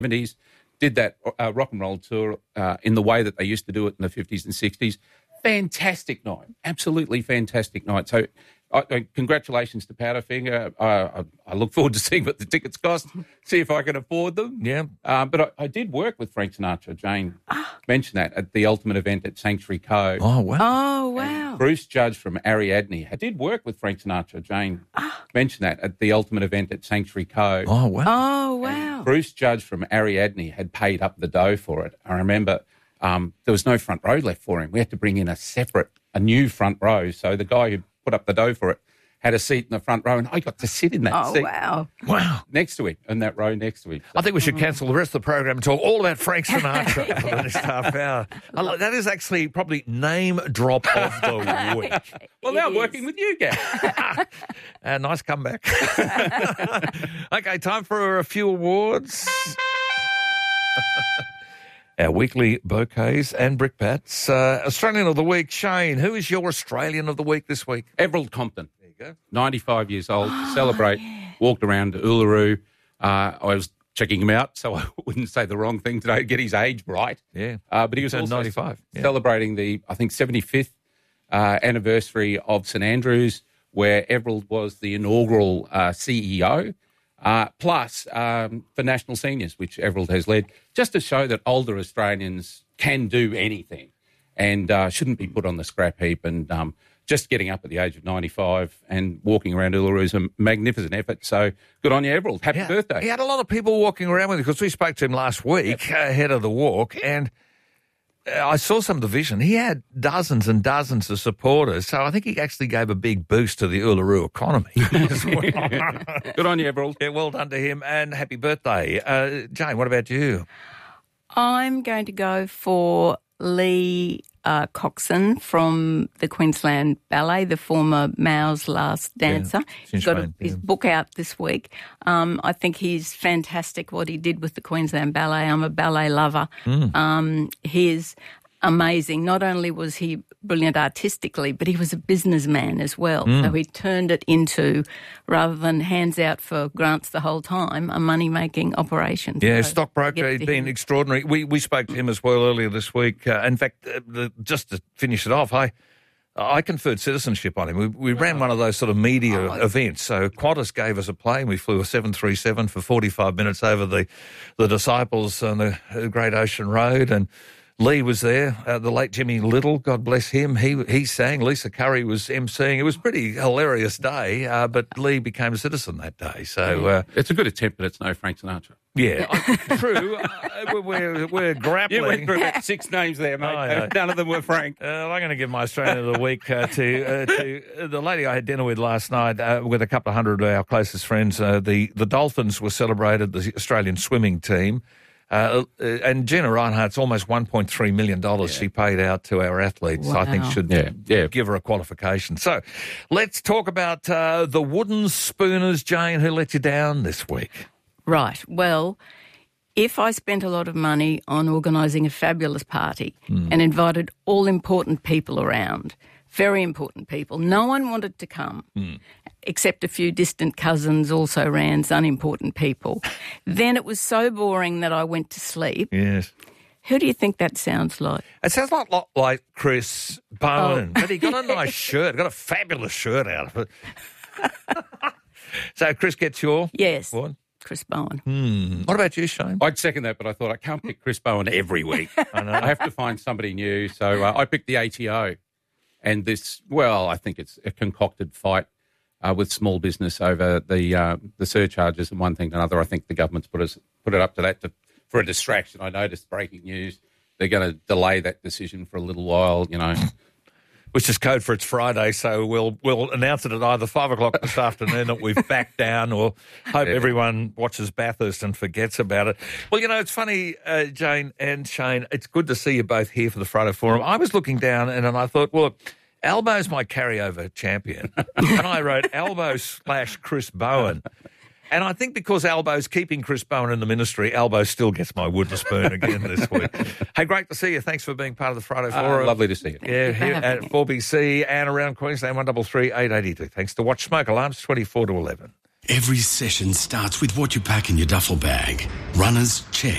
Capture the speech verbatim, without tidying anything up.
seventies, did that uh, rock and roll tour uh, in the way that they used to do it in the fifties and sixties. Fantastic night, absolutely fantastic night. So uh, uh, congratulations to Powderfinger. Uh, I, I look forward to seeing what the tickets cost, see if I can afford them. Yeah. Um, but I, I did work with Frank Sinatra. Jane mentioned that at the ultimate event at Sanctuary Cove. Oh, wow. Oh, wow. Bruce Judge from Ariadne. I did work with Frank Sinatra. Jane mentioned that at the ultimate event at Sanctuary Cove. Oh, wow. Oh, wow. Bruce Judge from Ariadne had paid up the dough for it. I remember um, there was no front row left for him. We had to bring in a separate, a new front row. So the guy who put up the dough for it had a seat in the front row, and I got to sit in that Oh, seat wow. Wow. next to him, in that row next to him. I think we should cancel the rest of the program and talk all about Frank Sinatra for the next half hour. I like- That is actually probably name drop of the week. Well, It now I'm is. working with you, Gav. Uh, nice comeback. Okay, time for a few awards. Our weekly bouquets and brickbats. Uh, Australian of the Week, Shane. Who is your Australian of the Week this week? Everald Compton, There you go. ninety-five years old, to celebrate, walked around Uluru. Uh, I was checking him out, so I wouldn't say the wrong thing today, get his age right. Yeah. Uh, but he was Turned also ninety-five, yeah. celebrating the, I think, seventy-fifth uh, anniversary of St Andrews, where Everald was the inaugural uh, C E O, uh, plus um, for National Seniors, which Everald has led, just to show that older Australians can do anything and uh, shouldn't be put on the scrap heap. And um, just getting up at the age of ninety-five and walking around Uluru is a magnificent effort. So good on you, Everald. Happy Yeah. birthday. He had a lot of people walking around with him because we spoke to him last week ahead of the walk, and uh, I saw some of the vision. He had dozens and dozens of supporters, so I think he actually gave a big boost to the Uluru economy as well. Good on you, Everald. Yeah, well done to him, and happy birthday. Uh, Jane, what about you? I'm going to go for Lee uh, Coxon from the Queensland Ballet, the former Mao's Last Dancer. He's got a, Finchbain, his yeah. book out this week. Um, I think he's fantastic what he did with the Queensland Ballet. I'm a ballet lover. Mm. Um, he is amazing. Not only was he brilliant artistically, but he was a businessman as well. Mm. So he turned it into, rather than hands out for grants the whole time, a money-making operation. Yeah, So stockbroker, get he'd to been him. extraordinary. We we spoke to him as well earlier this week. Uh, in fact, uh, the, just to finish it off, I I conferred citizenship on him. We, we ran one of those sort of media events. So Qantas gave us a plane. We flew a seven thirty-seven for forty-five minutes over the, the Disciples on the uh, Great Ocean Road, and Lee was there, uh, the late Jimmy Little, God bless him. He he sang. Lisa Curry was emceeing. It was a pretty hilarious day, uh, but Lee became a citizen that day. So, uh, It's a good attempt, but it's no Frank Sinatra. yeah, I- true. Uh, we're, we're grappling. You went through about six names there, mate. Oh, yeah. None of them were Frank. Uh, I'm going to give my Australian of the Week uh, to uh, to uh, the lady I had dinner with last night uh, with a couple of hundred of our closest friends. Uh, the, the Dolphins were celebrated, the Australian swimming team. Uh, uh, and Gina Reinhardt's almost one point three million dollars she paid out to our athletes. I think Wow. should Yeah, yeah. give her a qualification. So let's talk about uh, the wooden spooners, Jane, who let you down this week. Right. Well, if I spent a lot of money on organising a fabulous party and invited all important people around, very important people, no one wanted to come except a few distant cousins, also Rand's unimportant people, then it was so boring that I went to sleep. Yes. Who do you think that sounds like? It sounds a lot, lot like Chris Bowen, but he got a nice shirt, got a fabulous shirt out of it. So Chris gets your Yes, one. Chris Bowen. Hmm. What about you, Shane? I'd second that, but I thought I can't pick Chris Bowen every week. I know. I have to find somebody new. So uh, I picked the A T O. And this, well, I think it's a concocted fight uh, with small business over the uh, the surcharges and one thing to another. I think the government's put us put it up to that to, for a distraction. I noticed breaking news. They're going to delay that decision for a little while, you know. Which is code for it's Friday, so we'll we'll announce it at either five o'clock this afternoon that we've backed down, or hope everyone watches Bathurst and forgets about it. Well, you know, it's funny, uh, Jane and Shane, it's good to see you both here for the Friday Forum. I was looking down and, and I thought, well, look, Albo's my carryover champion. And I wrote Albo slash Chris Bowen. And I think because Albo's keeping Chris Bowen in the ministry, Albo still gets my wooden spoon again this week. Hey, great to see you. Thanks for being part of the Friday Uh, Forum. lovely to see you. Yeah, here having at me. four B C and around Queensland, one double three eight eighty two. Thanks to Watch Smoke Alarms, twenty-four to eleven. Every session starts with what you pack in your duffel bag. Runners, check.